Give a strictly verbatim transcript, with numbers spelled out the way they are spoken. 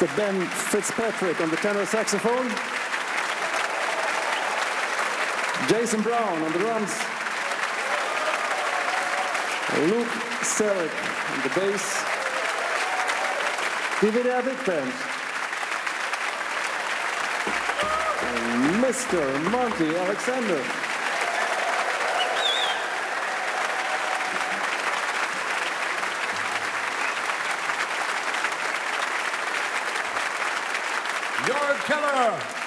Mister Ben Fitzpatrick on the tenor saxophone. Jason Brown on the drums. Luke Selleck on the bass. D V D Big Band. And Mister Monty Alexander. Jörg Keller.